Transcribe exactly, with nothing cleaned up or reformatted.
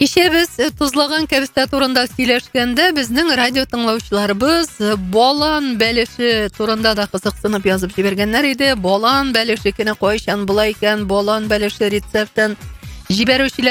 Кичә без тузлаган кәбестә турында сөйләшкәндә, безнең радио тыңлаучыларыбыз балан бәлеше турында да кызыксынып язып җибәргәннәр иде. Балан бәлеше кенә кайчан була икән, балан бәлеше рецептын җибәрүчеләр